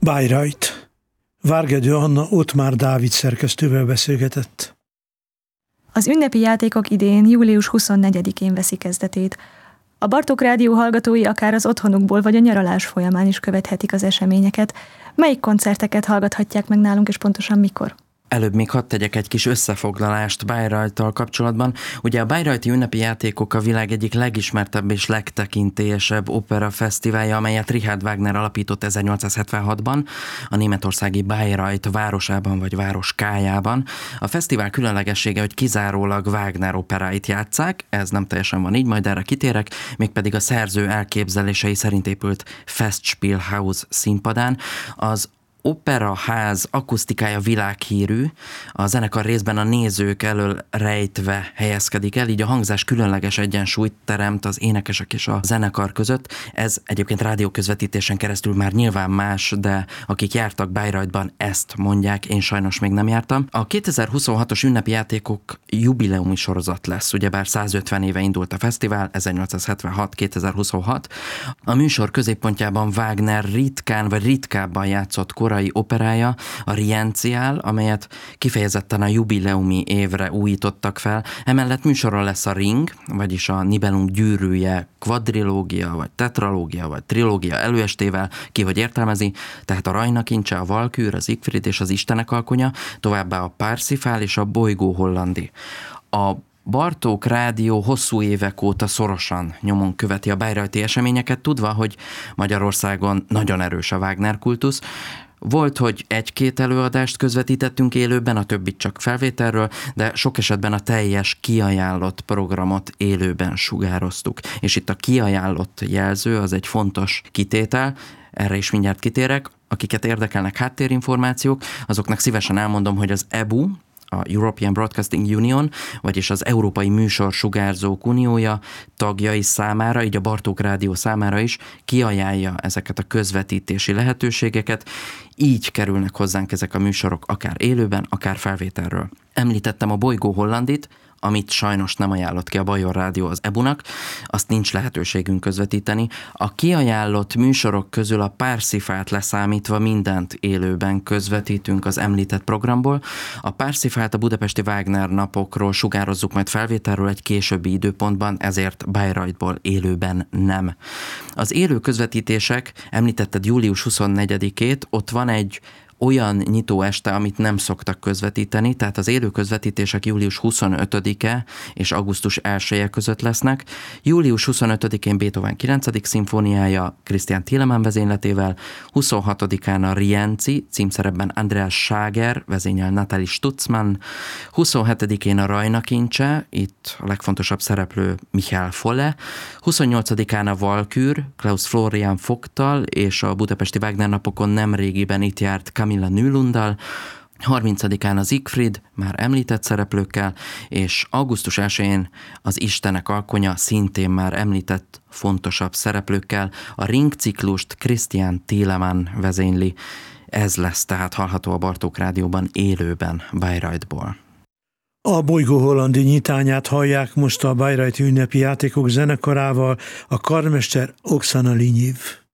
Bayreuth. Várgedő Anna Ottmár Dávid szerkesztővel beszélgetett. Az ünnepi játékok idén július 24-én veszi kezdetét. A Bartók Rádió hallgatói akár az otthonukból vagy a nyaralás folyamán is követhetik az eseményeket. Melyik koncerteket hallgathatják meg nálunk, és pontosan mikor? Előbb még hadd tegyek egy kis összefoglalást Bayreuth-tal kapcsolatban. Ugye a Bayreuthi ünnepi játékok a világ egyik legismertebb és legtekintélyesebb opera fesztiválja, amelyet Richard Wagner alapított 1876-ban a németországi Bayreuth városában vagy városkájában. A fesztivál különlegessége, hogy kizárólag Wagner operáit játsszák, ez nem teljesen van így, majd erre kitérek, mégpedig a szerző elképzelései szerint épült Festspielhaus színpadán. Az operaház akusztikája világhírű, a zenekar részben a nézők elől rejtve helyezkedik el, így a hangzás különleges egyensúlyt teremt az énekesek és a zenekar között. Ez egyébként rádióközvetítésen keresztül már nyilván más, de akik jártak Bayreuthban, ezt mondják, én sajnos még nem jártam. A 2026-os ünnepi játékok jubileumi sorozat lesz, ugyebár 150 éve indult a fesztivál, 1876-2026. A műsor középpontjában Wagner ritkán vagy ritkábban játszott korai operája, a Rienziál, amelyet kifejezetten a jubileumi évre újítottak fel. Emellett műsorra lesz a Ring, vagyis a Nibelung gyűrűje kvadrilógia, vagy tetralógia, vagy trilógia előestével, ki hogy értelmezi, tehát a Rajna kincse, a Valkür, az Siegfried és az Istenek alkonya, továbbá a Parsifal és a Bolygó Hollandi. A Bartók Rádió hosszú évek óta szorosan nyomon követi a bayreuthi eseményeket, tudva, hogy Magyarországon nagyon erős a Wagner kultusz. Volt, hogy egy-két előadást közvetítettünk élőben, a többit csak felvételről, de sok esetben a teljes kiajánlott programot élőben sugároztuk. És itt a kiajánlott jelző az egy fontos kitétel, erre is mindjárt kitérek. Akiket érdekelnek háttérinformációk, azoknak szívesen elmondom, hogy az EBU, a European Broadcasting Union, vagyis az Európai Műsorsugárzók Uniója tagjai számára, így a Bartók Rádió számára is kiajánlja ezeket a közvetítési lehetőségeket. Így kerülnek hozzánk ezek a műsorok akár élőben, akár felvételről. Említettem a Bolygó Hollandit, amit sajnos nem ajánlott ki a Bajor Rádió az EBU-nak, azt nincs lehetőségünk közvetíteni. A kiajánlott műsorok közül a Parsifalt leszámítva mindent élőben közvetítünk az említett programból. A Parsifalt a budapesti Wagner napokról sugározzuk majd felvételről egy későbbi időpontban, ezért Bayreuthból élőben nem. Az élő közvetítések, említetted július 24-ét, ott van egy olyan nyitó este, amit nem szoktak közvetíteni, tehát az élő közvetítések július 25-e és augusztus 1-e között lesznek. Július 25-én Beethoven 9. szimfóniája Christian Thielemann vezényletével, 26-án a Rienzi, címszerepben Andreas Schager, vezényel Nathalie Stutzmann, 27-én a Rajna kincse, itt a legfontosabb szereplő Michael Folle, 28-án a Valkür, Klaus Florian Vogttal, és a budapesti Wagner napokon nemrégiben itt járt Camilla Nylunddal, 30-án az Siegfried, már említett szereplőkkel, és augusztus 1-én az Istenek alkonya, szintén már említett fontosabb szereplőkkel. A Ring ciklust Christian Thielemann vezényli. Ez lesz tehát hallható a Bartók Rádióban élőben Bayreuthból. A Bolygó Hollandi nyitányát hallják most a Bayreuthi ünnepi játékok zenekarával, a karmester Oksana Linyiv.